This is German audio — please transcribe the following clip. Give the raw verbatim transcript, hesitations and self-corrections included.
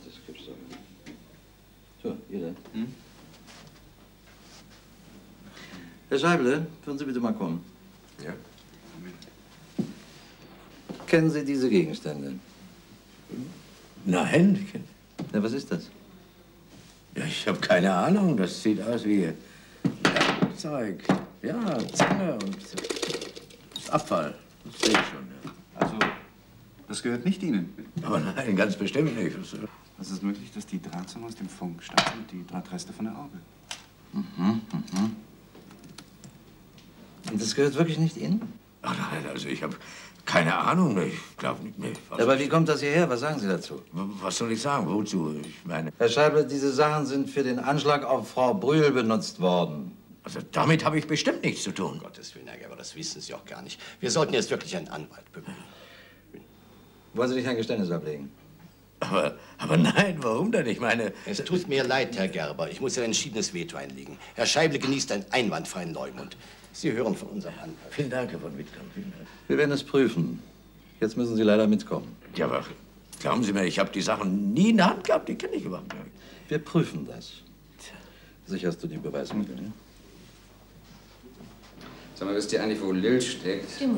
das gibt's doch nicht. So, ihr da. Hm? Herr Scheible, würden Sie bitte mal kommen. Ja. Kennen Sie diese Gegenstände? Nein. Na, was ist das? Ja, ich habe keine Ahnung. Das sieht aus wie Werkzeug. Ja, Zange und das ist Abfall. Das sehe ich schon. Ja. Also, das gehört nicht Ihnen. Aber nein, ganz bestimmt nicht. Es ist möglich, dass die Drahtzange aus dem Funk stammt und die Drahtreste von der Orgel. Mhm, mhm. Und das gehört wirklich nicht Ihnen? Ach nein, also ich habe keine Ahnung. Ich glaube nicht mehr. Ja, aber wie kommt das hierher? Was sagen Sie dazu? Was soll ich sagen? Wozu? Ich meine... Herr Scheible, diese Sachen sind für den Anschlag auf Frau Brühl benutzt worden. Also damit habe ich bestimmt nichts zu tun. Um Gottes Willen, Herr Gerber, das wissen Sie auch gar nicht. Wir sollten jetzt wirklich einen Anwalt bemühen. Wollen Sie nicht ein Geständnis ablegen? Aber, aber nein, warum denn? Ich meine... Es tut mir leid, Herr Gerber. Ich muss ein entschiedenes Veto einlegen. Herr Scheible genießt einen einwandfreien Leumund. Sie hören von unserem Anwalt. Vielen Dank, Herr von Wittkamp. Vielen Dank. Wir werden es prüfen. Jetzt müssen Sie leider mitkommen. Ja, aber glauben Sie mir, ich habe die Sachen nie in der Hand gehabt. Die kenne ich überhaupt nicht. Wir prüfen das. Sicherst du die Beweismittel, ja? Sag mal, wisst ihr eigentlich, wo Lil steckt?